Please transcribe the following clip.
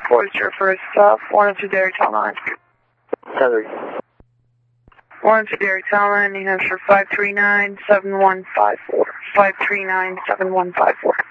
What is your first stop? 102 Dairy Town Line. 102 Dairy Town Line, New Hampshire 539-7154. 539-7154.